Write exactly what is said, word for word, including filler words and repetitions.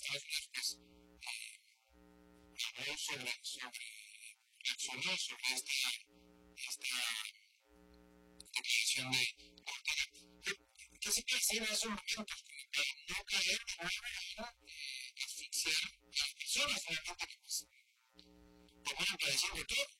Estados Unidos, pues, eh, habló sobre, sobre, reaccionó sobre esta, esta declaración de Ortega. ¿Qué se puede hacer en esos momentos? Para no caer de nuevo a eh, asfixiar a las personas, finalmente, que pues terminan padeciendo todo.